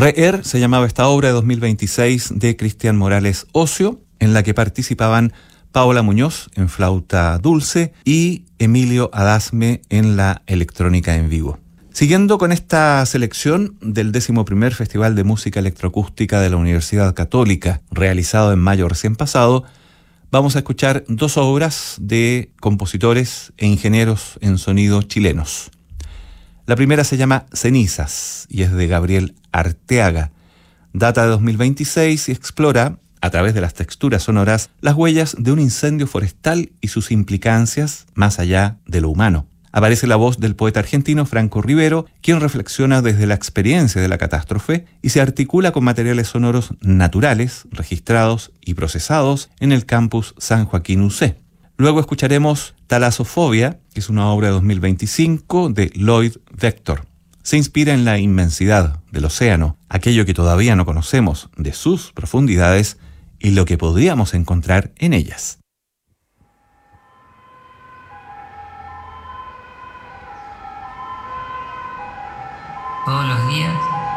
Re-Er se llamaba esta obra de 2026 de Cristian Morales Ocio, en la que participaban Paola Muñoz en flauta dulce y Emilio Adasme en la electrónica en vivo. Siguiendo con esta selección del 11º Festival de Música Electroacústica de la Universidad Católica, realizado en mayo recién pasado, vamos a escuchar dos obras de compositores e ingenieros en sonido chilenos. La primera se llama Cenizas y es de Gabriel Arteaga. Data de 2026 y explora, a través de las texturas sonoras, las huellas de un incendio forestal y sus implicancias más allá de lo humano. Aparece la voz del poeta argentino Franco Rivero, quien reflexiona desde la experiencia de la catástrofe y se articula con materiales sonoros naturales, registrados y procesados en el campus San Joaquín UC. Luego escucharemos Talasofobia, que es una obra de 2025 de Lloyd Vector. Se inspira en la inmensidad del océano, aquello que todavía no conocemos de sus profundidades y lo que podríamos encontrar en ellas. Todos los días